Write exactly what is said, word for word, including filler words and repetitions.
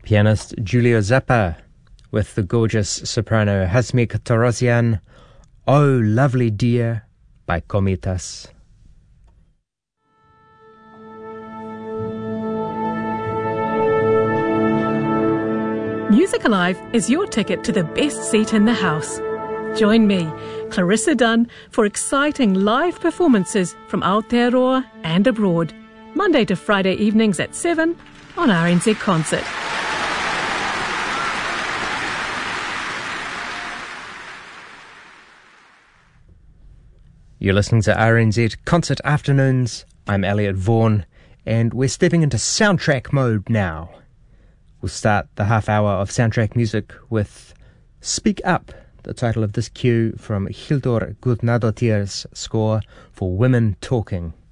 Pianist Giulio Zappa with the gorgeous soprano Hasmik Torosian, Oh Lovely Dear by Komitas. Music Alive is your ticket to the best seat in the house. Join me, Clarissa Dunn, for exciting live performances from Aotearoa and abroad, Monday to Friday evenings at seven on R N Z Concert. You're listening to R N Z Concert Afternoons. I'm Elliot Vaughan, and we're stepping into soundtrack mode now. We'll start the half hour of soundtrack music with Speak Up, the title of this cue from Hildur Gudnadottir's score for Women Talking.